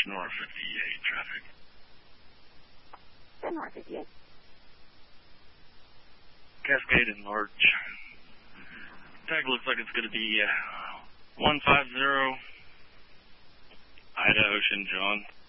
North 58 traffic. North 58. Cascade and Larch. Tag looks like it's going to be 150 Idaho Ocean, John.